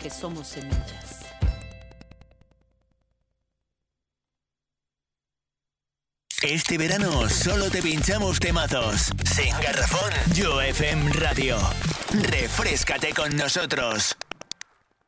que somos semillas. Este verano solo te pinchamos temazos. Sin garrafón, Yo FM Radio. Refréscate con nosotros.